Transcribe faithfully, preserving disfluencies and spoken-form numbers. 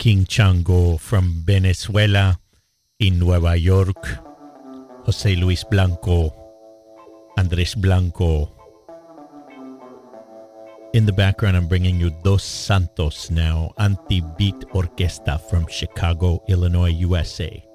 King Chango from Venezuela in Nueva York, Jose Luis Blanco, Andres Blanco. In the background, I'm bringing you Dos Santos now, Anti-Beat Orquesta from Chicago, Illinois, U S A.